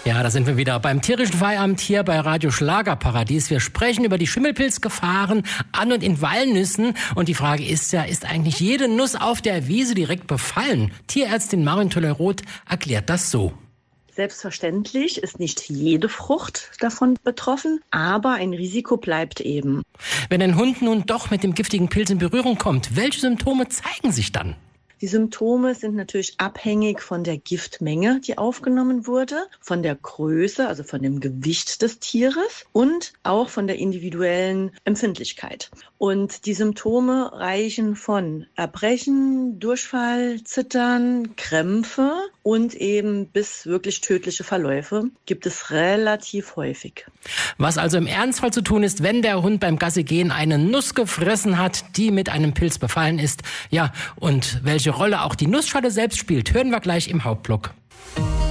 Ja, da sind wir wieder beim tierischen Feierabend hier bei Radio Schlagerparadies. Wir sprechen über die Schimmelpilzgefahren an und in Walnüssen. Und die Frage ist ja, ist eigentlich jede Nuss auf der Wiese direkt befallen? Tierärztin Marion Töller-Roth erklärt das so. Selbstverständlich ist nicht jede Frucht davon betroffen, aber ein Risiko bleibt eben. Wenn ein Hund nun doch mit dem giftigen Pilz in Berührung kommt, welche Symptome zeigen sich dann? Die Symptome sind natürlich abhängig von der Giftmenge, die aufgenommen wurde, von der Größe, also von dem Gewicht des Tieres und auch von der individuellen Empfindlichkeit. Und die Symptome reichen von Erbrechen, Durchfall, Zittern, Krämpfe und eben bis wirklich tödliche Verläufe gibt es relativ häufig. Was also im Ernstfall zu tun ist, wenn der Hund beim Gassigehen eine Nuss gefressen hat, die mit einem Pilz befallen ist. Ja, und welche Rolle auch die Nussschale selbst spielt, hören wir gleich im Hauptblock.